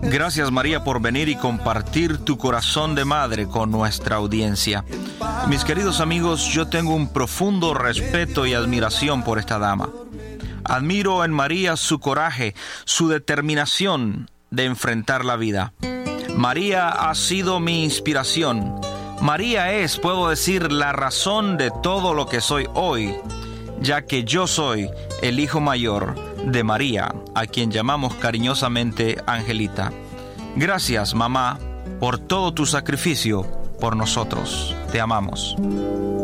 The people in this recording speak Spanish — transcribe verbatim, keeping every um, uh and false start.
Gracias, María, por venir y compartir tu corazón de madre con nuestra audiencia. Mis queridos amigos, yo tengo un profundo respeto y admiración por esta dama. Admiro en María su coraje, su determinación de enfrentar la vida. María ha sido mi inspiración. María es, puedo decir, la razón de todo lo que soy hoy, ya que yo soy el hijo mayor de María, a quien llamamos cariñosamente Angelita. Gracias, mamá, por todo tu sacrificio por nosotros. Te amamos.